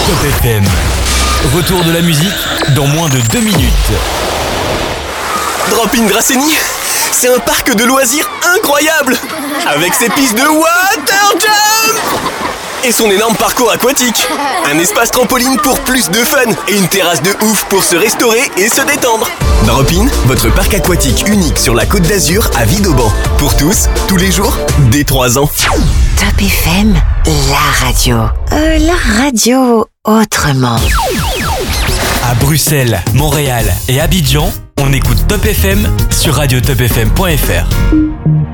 Top FM. Retour de la musique dans moins de 2 minutes. Drop-in Grassigny, c'est un parc de loisirs incroyable, avec ses pistes de water jump et son énorme parcours aquatique. Un espace trampoline pour plus de fun et une terrasse de ouf pour se restaurer et se détendre. Drop-in, votre parc aquatique unique sur la Côte d'Azur à Vidauban. Pour tous, tous les jours, dès 3 ans. Top FM, la radio. La radio autrement. À Bruxelles, Montréal et Abidjan, on écoute Top FM sur radiotopfm.fr.